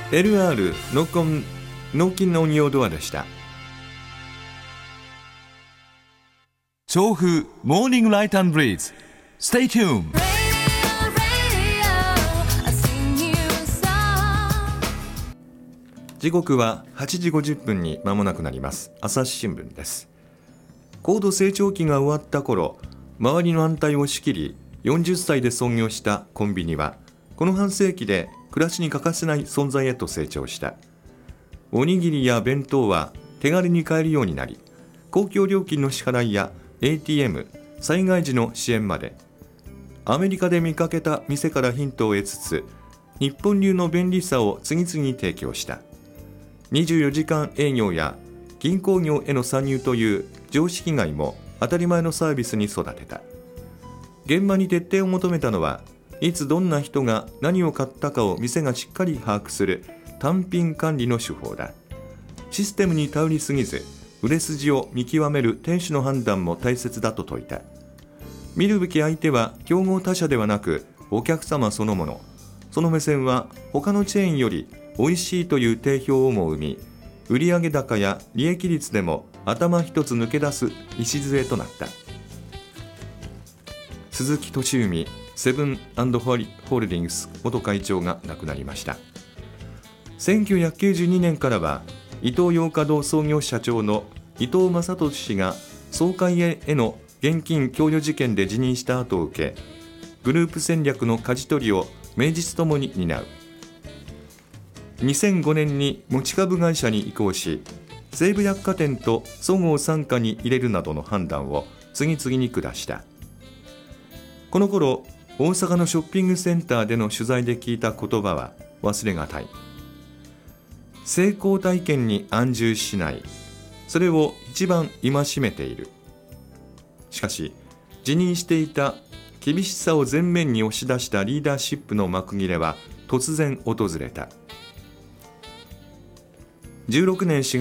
LR 脳筋の運用ドアでした。 調布モーニングライト&ブリーズ Stay tuned。 時刻は8時50分に間もなくなります。朝日新聞です。高度成長期が終わった頃、周りの反対を仕切り40歳で創業したコンビニは、この半世紀で暮らしに欠かせない存在へと成長した。おにぎりや弁当は手軽に買えるようになり、公共料金の支払いや ATM、災害時の支援まで、アメリカで見かけた店からヒントを得つつ、日本流の便利さを次々に提供した。24時間営業や銀行業への参入という常識外も当たり前のサービスに育てた。現場に徹底を求めたのは、いつどんな人が何を買ったかを店がしっかり把握する単品管理の手法だ。システムに頼りすぎず、売れ筋を見極める店主の判断も大切だと説いた。見るべき相手は競合他社ではなくお客様そのもの。その目線は他のチェーンより美味しいという定評をも生み、売上高や利益率でも頭一つ抜け出す礎となった。鈴木敏文セブン&ホールディングス元会長が亡くなりました。1992年からはイトーヨーカドー創業社長の伊藤正俊氏が総会への現金供与事件で辞任した後を受け、グループ戦略の舵取りを名実ともに担う。2005年に持ち株会社に移行し、西武百貨店とそごう傘下に入れるなどの判断を次々に下した。この頃、大阪のショッピングセンターでの取材で聞いた言葉は忘れがたい。成功体験に安住しない。それを一番戒めている。しかし、辞任していた厳しさを前面に押し出したリーダーシップの幕切れは突然訪れた。16年4